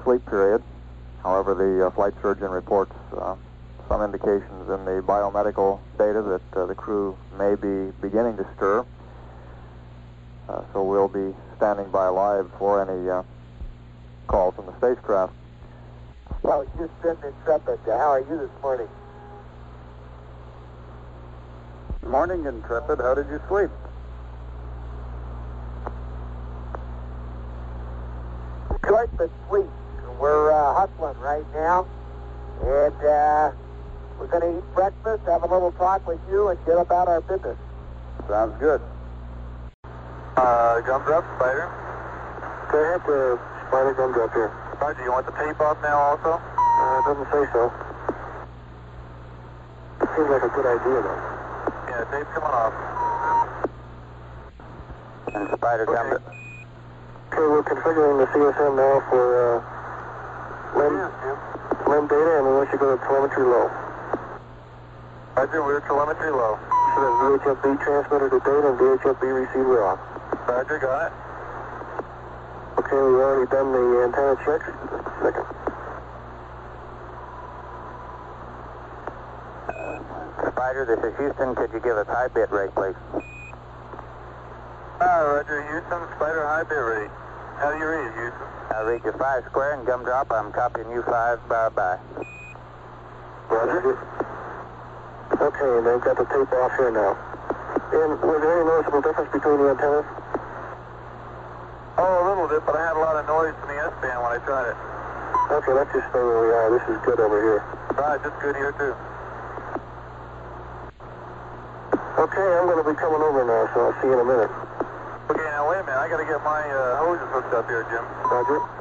sleep period. However, the flight surgeon reports some indications in the biomedical data that the crew may be beginning to stir. So we'll be standing by live for any calls from the spacecraft. Well, Houston, Intrepid, how are you this morning? Morning, Intrepid. How did you sleep? Good, but sweet. We're hustling right now, and we're going to eat breakfast, have a little talk with you, and get about our business. Sounds good. Gumdrop, Spider. Go ahead, Spider Gumdrop here. Roger, you want the tape off now also? Doesn't say so. Seems like a good idea, though. Yeah, the tape's coming off. And Spider Gumdrop. Okay, we're configuring the CSM now for LEM data, and we want you to go to telemetry low. Roger, we're telemetry low. So that's VHF-B transmitter to data and VHF-B receiver off. Roger, got it. Okay, we've already done the antenna checks. Second. Spider, this is Houston. Could you give us high bit rate, please? Roger, Houston, Spider, high bit rate. How do you read, Houston? I read you 5 square and Gumdrop. I'm copying you 5. Bye-bye. Roger. Okay, and they've got the tape off here now. And was there any noticeable difference between the antennas? Oh, a little bit, but I had a lot of noise from the S-band when I tried it. Okay, let's just stay where we are. This is good over here. Right, just good here, too. Okay, I'm going to be coming over now, so I'll see you in a minute. Okay, now wait a minute. I got to get my hoses hooked up here, Jim. Roger.